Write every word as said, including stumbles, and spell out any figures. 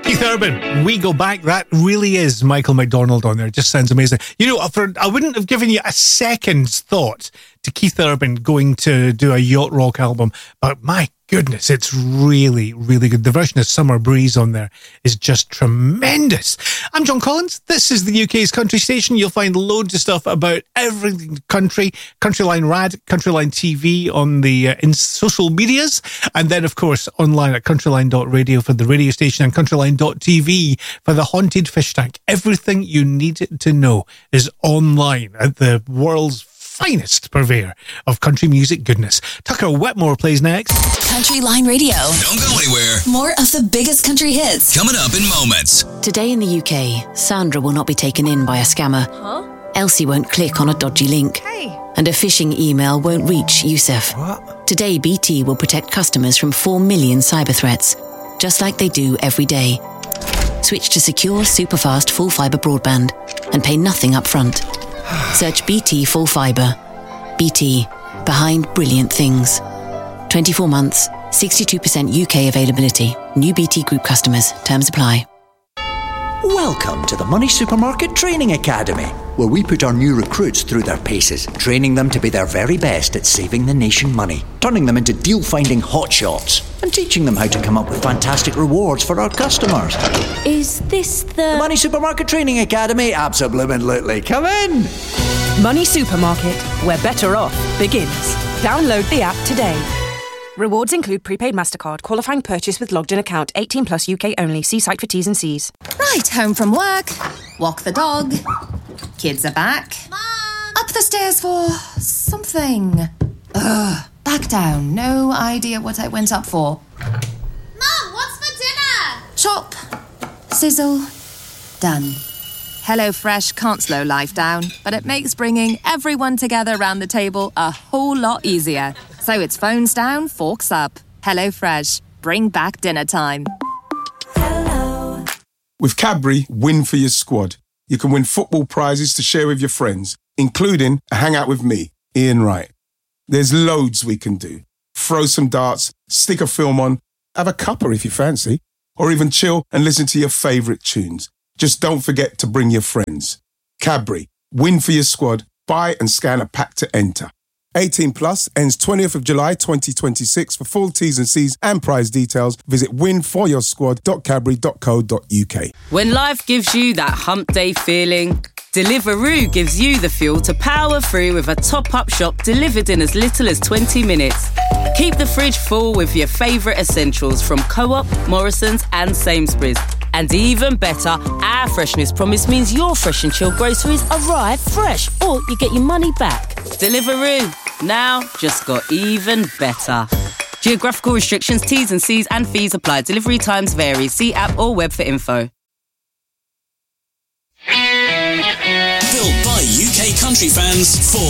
Keith Urban, We Go Back. That really is Michael McDonald on there. It just sounds amazing. You know, for, I wouldn't have given you a second's thought to Keith Urban going to do a yacht rock album, but my goodness, it's really, really good. The version of Summer Breeze on there is just tremendous. I'm John Collins. This is the U K's country station. You'll find loads of stuff about everything country, Countryline Rad, Countryline T V on the uh, in social medias, and then of course online at countryline dot radio for the radio station and countryline dot t v for the haunted fish tank. Everything you need to know is online at the world's finest purveyor of country music goodness. Tucker Wetmore plays next. Countryline Radio. Don't go anywhere. More of the biggest country hits. Coming up in moments. Today in the U K, Sandra will not be taken in by a scammer. Huh? Elsie won't click on a dodgy link. Hey. And a phishing email won't reach Yusuf. What? Today, B T will protect customers from four million cyber threats, just like they do every day. Switch to secure, superfast, full fibre broadband and pay nothing up front. Search B T Full Fibre. B T, behind brilliant things. twenty-four months, sixty-two percent U K availability. New B T Group customers. Terms apply. Welcome to the Money Supermarket Training Academy, where we put our new recruits through their paces, training them to be their very best at saving the nation money, turning them into deal-finding hotshots, and teaching them how to come up with fantastic rewards for our customers. Is this the... The Money Supermarket Training Academy? Absolutely. Come in! Money Supermarket, where better off begins. Download the app today. Rewards include prepaid MasterCard, qualifying purchase with logged in account, eighteen plus U K only. See site for T's and C's. Right, home from work, walk the dog, kids are back. Mom! Up the stairs for something. Ugh, back down, no idea what I went up for. Mom, what's for dinner? Chop, sizzle, done. HelloFresh can't slow life down, but it makes bringing everyone together around the table a whole lot easier. So it's phones down, forks up. HelloFresh, bring back dinner time. Hello. With Cadbury, win for your squad. You can win football prizes to share with your friends, including a hangout with me, Ian Wright. There's loads we can do. Throw some darts, stick a film on, have a cuppa if you fancy, or even chill and listen to your favourite tunes. Just don't forget to bring your friends. Cadbury, win for your squad. Buy and scan a pack to enter. eighteen plus, ends twentieth of July twenty twenty-six. For full T's and C's and prize details, visit win for your squad dot cadbury dot co dot uk. When life gives you that hump day feeling, Deliveroo gives you the fuel to power through with a top-up shop delivered in as little as twenty minutes. Keep the fridge full with your favourite essentials from Co-op, Morrison's and Sainsbury's. And even better, our freshness promise means your fresh and chilled groceries arrive fresh, or you get your money back. Deliveroo, now just got even better. Geographical restrictions, T's and C's and fees apply. Delivery times vary. See app or web for info. Built by U K country fans for